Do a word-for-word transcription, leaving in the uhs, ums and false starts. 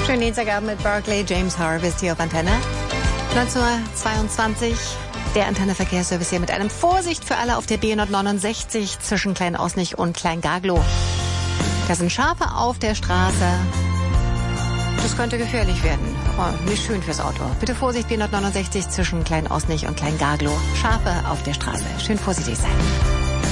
Schönen Dienstagabend mit Barclay, James Harvest hier auf Antenne. neunzehn Uhr zweiundzwanzig, der Antenne-Verkehrsservice hier mit einem Vorsicht für alle auf der B hundertneunundsechzig zwischen Klein-Osnich und Klein-Gaglow. Da sind Schafe auf der Straße. Das könnte gefährlich werden. Oh, nicht schön fürs Auto. Bitte Vorsicht, B hundertneunundsechzig zwischen Klein-Osnich und Klein-Gaglow. Schafe auf der Straße. Schön vorsichtig sein.